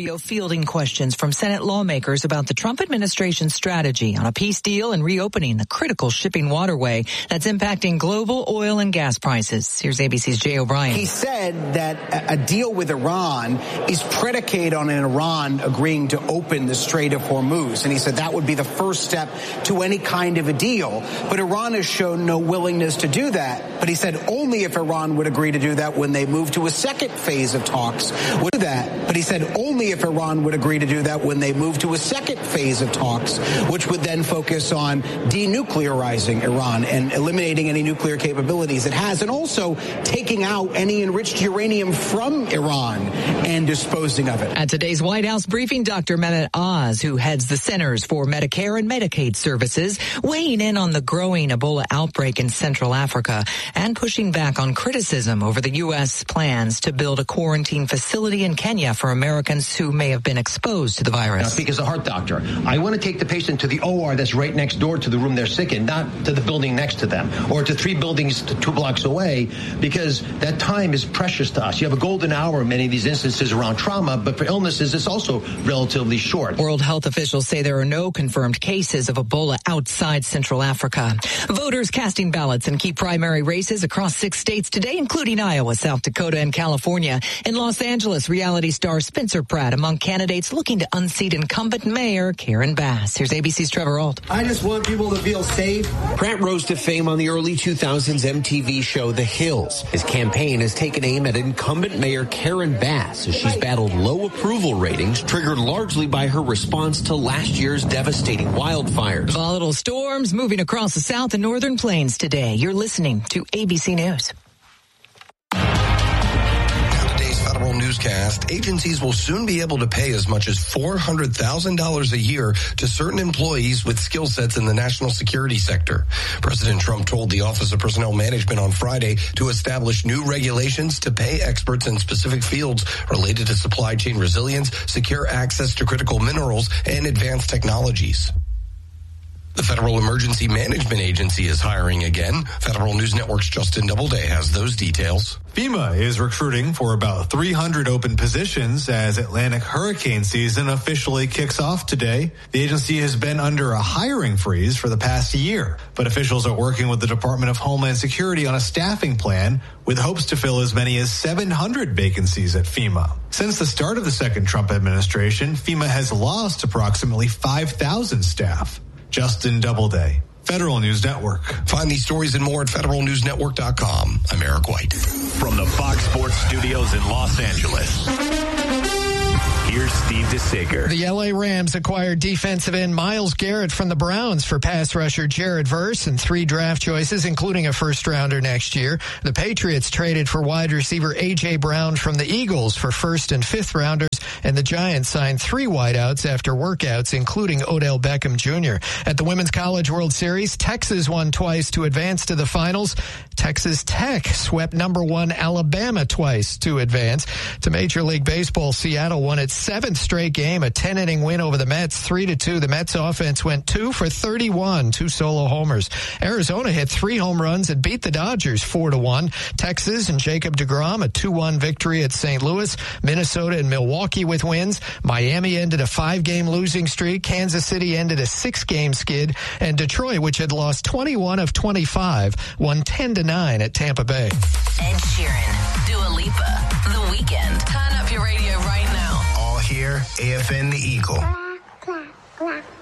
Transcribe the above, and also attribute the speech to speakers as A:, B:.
A: studio fielding questions from Senate lawmakers about the Trump administration's strategy on a peace deal and reopening the critical shipping waterway that's impacting global oil and gas prices. Here's ABC's Jay O'Brien.
B: He said that a deal with Iran is predicated on Iran agreeing to open the Strait of Hormuz. And he said that would be the first step to any kind of a deal. But Iran has shown no willingness to do that. But he said only if Iran would agree to do that when they move to a second phase of talks would do that. But he said only if Iran would agree to do that when they move to a second phase of talks, which would then focus on denuclearizing Iran and eliminating any nuclear capabilities it has, and also taking out any enriched uranium from Iran and disposing of it.
A: At today's White House briefing, Dr. Mehmet Oz, who heads the Centers for Medicare and Medicaid Services, weighing in on the growing Ebola outbreak in Central Africa and pushing back on criticism over the U.S. plans to build a quarantine facility in Kenya for Americans who may have been exposed to the virus.
C: I speak as a heart doctor. I want to take the patient to the OR that's right next door to the room they're sick in, not to the building next to them or to 3 buildings to 2 blocks away, because that time is precious to us. You have a golden hour in many of these instances around trauma, but for illnesses, it's also relatively short.
A: World health officials say there are no confirmed cases of Ebola outside Central Africa. Voters casting ballots in key primary races across 6 states today, including Iowa, South Dakota, and California. In Los Angeles, reality star Spencer Pratt among candidates looking to unseat incumbent mayor Karen Bass. Here's ABC's Trevor Ault.
D: I just want people to feel safe.
E: Pratt rose to fame on the early 2000s MTV show The Hills. His campaign has taken aim at incumbent mayor Karen Bass as she's battled low approval ratings triggered largely by her response to last year's devastating wildfires.
A: Volatile storms moving across the South and Northern Plains today. You're listening to ABC News.
F: Federal newscast, agencies will soon be able to pay as much as $400,000 a year to certain employees with skill sets in the national security sector. President Trump told the Office of Personnel Management on Friday to establish new regulations to pay experts in specific fields related to supply chain resilience, secure access to critical minerals, and advanced technologies. The Federal Emergency Management Agency is hiring again. Federal News Network's Justin Doubleday has those details.
G: FEMA is recruiting for about 300 open positions as Atlantic hurricane season officially kicks off today. The agency has been under a hiring freeze for the past year, but officials are working with the Department of Homeland Security on a staffing plan with hopes to fill as many as 700 vacancies at FEMA. Since the start of the second Trump administration, FEMA has lost approximately 5,000 staff. Justin Doubleday, Federal News Network.
F: Find these stories and more at federalnewsnetwork.com. I'm Eric White.
H: From the Fox Sports Studios in Los Angeles, here's Steve DeSager.
I: The LA Rams acquired defensive end Myles Garrett from the Browns for pass rusher Jared Verse and 3 draft choices, including a first-rounder next year. The Patriots traded for wide receiver A.J. Brown from the Eagles for first- and fifth-rounders, and the Giants signed 3 wideouts after workouts, including Odell Beckham Jr. At the Women's College World Series, Texas won twice to advance to the finals. Texas Tech swept number 1 Alabama twice to advance. To Major League Baseball, Seattle won its 7th straight game, a 10-inning win over the Mets, 3-2. The Mets offense went 2 for 31, 2 solo homers. Arizona hit 3 home runs and beat the Dodgers 4-1. Texas and Jacob deGrom, a 2-1 victory at St. Louis. Minnesota and Milwaukee with wins. Miami ended a 5-game losing streak. Kansas City ended a 6-game skid. And Detroit, which had lost 21 of 25, won 10-9 at Tampa Bay.
J: Ed Sheeran, Dua Lipa, The Weeknd. Turn up your radio right now.
K: All here, AFN The Eagle.